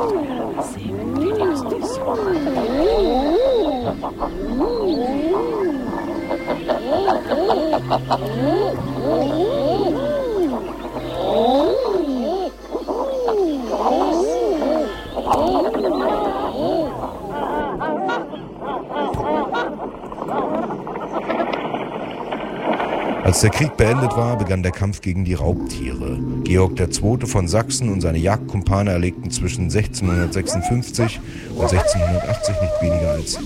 Als der Krieg beendet war, begann der Kampf gegen die Raubtiere. Georg II. Von Sachsen und seine Jagdkumpane erlegten zwischen 1656 und 1680 nicht weniger als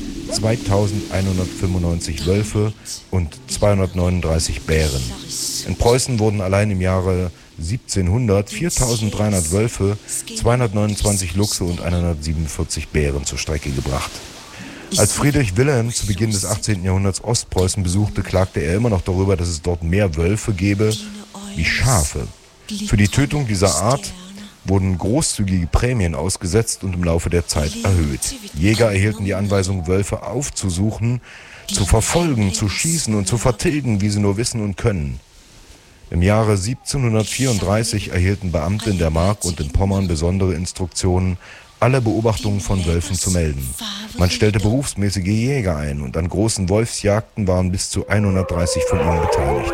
2195 Wölfe und 239 Bären. In Preußen wurden allein im Jahre 1700 4300 Wölfe, 229 Luchse und 147 Bären zur Strecke gebracht. Als Friedrich Wilhelm zu Beginn des 18. Jahrhunderts Ostpreußen besuchte, klagte er immer noch darüber, dass es dort mehr Wölfe gäbe wie Schafe. Für die Tötung dieser Art wurden großzügige Prämien ausgesetzt und im Laufe der Zeit erhöht. Jäger erhielten die Anweisung, Wölfe aufzusuchen, zu verfolgen, zu schießen und zu vertilgen, wie sie nur wissen und können. Im Jahre 1734 erhielten Beamte in der Mark und in Pommern besondere Instruktionen, alle Beobachtungen von Wölfen zu melden. Man stellte berufsmäßige Jäger ein und an großen Wolfsjagden waren bis zu 130 von ihnen beteiligt.